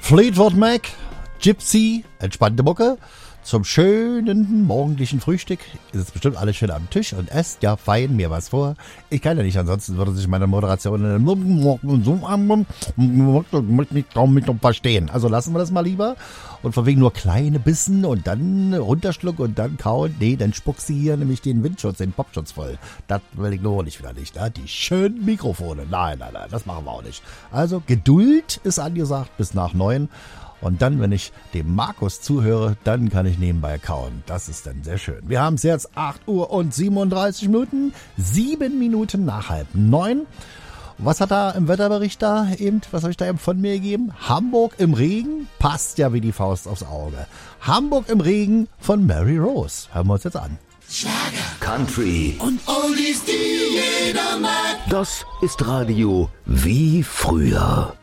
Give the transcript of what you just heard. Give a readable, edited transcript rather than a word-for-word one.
Fleetwood Mac, Gypsy, entspannte Mucke. Zum schönen morgendlichen Frühstück ist es bestimmt alles schön am Tisch und esst ja fein mir was vor. Ich kann ja nicht, ansonsten würde sich meine Moderation nicht kaum mit verstehen. Also lassen wir das mal lieber und von wegen nur kleine Bissen und dann runterschlucken und dann kauen. Nee, dann spuckst du hier nämlich den Windschutz, den Popschutz voll. Das will ich nur nicht wieder nicht. Ne? Die schönen Mikrofone. Nein, das machen wir auch nicht. Also Geduld ist angesagt bis nach 9. Und dann, wenn ich dem Markus zuhöre, dann kann ich nebenbei kauen. Das ist dann sehr schön. Wir haben es jetzt 8 Uhr und 37 Minuten. 7 Minuten nach 8:30. Was hat da im Wetterbericht da eben, was habe ich da eben von mir gegeben? Hamburg im Regen, passt ja wie die Faust aufs Auge. Hamburg im Regen von Mary Rose. Hören wir uns jetzt an. Schlager, Country und Oldies, die jeder mag. Das ist Radio wie früher.